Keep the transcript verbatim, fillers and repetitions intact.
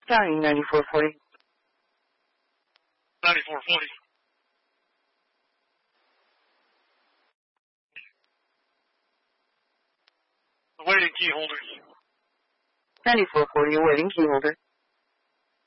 County ninety-four forty. ninety-four forty. Awaiting key holders. ninety-four forty, awaiting key holder.